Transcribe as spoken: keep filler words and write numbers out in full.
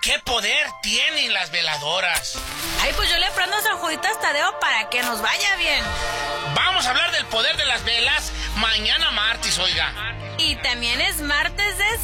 ¿Qué poder tienen las veladoras? Ay, pues yo le prendo San Juditas Tadeo para que nos vaya bien. Vamos a hablar del poder de las velas mañana martes, oiga. Y también es martes de